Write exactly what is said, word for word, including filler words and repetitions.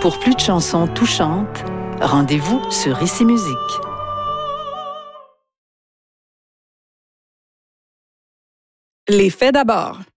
Pour plus de chansons touchantes, rendez-vous sur Ici Musique. Les faits d'abord.